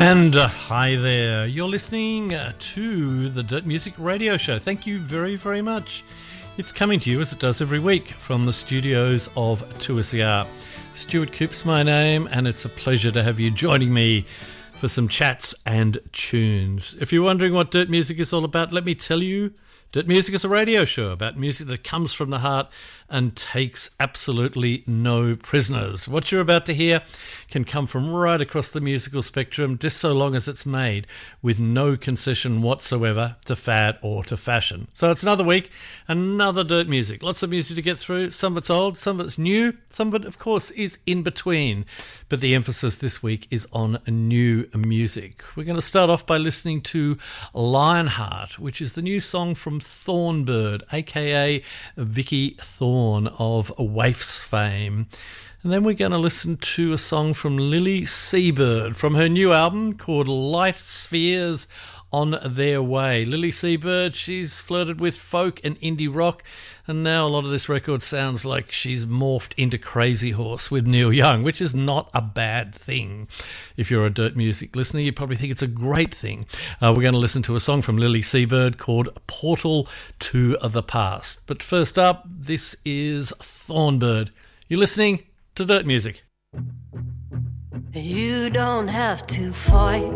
And hi there, you're listening to the Dirt Music Radio Show. Thank you very, very much. It's coming to you as it does every week from the studios of 2SER. Stuart Coop's my name, and it's a pleasure to have you joining me for some chats and tunes. If you're wondering what Dirt Music is all about, let me tell you, Dirt Music is a radio show about music that comes from the heart and takes absolutely no prisoners. What you're about to hear can come from right across the musical spectrum, just so long as it's made with no concession whatsoever to fad or to fashion. So it's another week, another Dirt Music. Lots of music to get through. Some of it's old, some of it's new, some of it, of course, is in between. But the emphasis this week is on new music. We're going to start off by listening to Lionheart, which is the new song from Thornbird, aka Vicky Thorn of Waifs fame. And then we're going to listen to a song from Lily Seabird from her new album called Life Spheres on Their Way. Lily Seabird, she's flirted with folk and indie rock, and now a lot of this record sounds like she's morphed into Crazy Horse with Neil Young, which is not a bad thing. If you're a Dirt Music listener, you probably think it's a great thing. We're going to listen to a song from Lily Seabird called Portal to the Past. But first up, this is Thornbird. You're listening to Dirt Music. You don't have to fight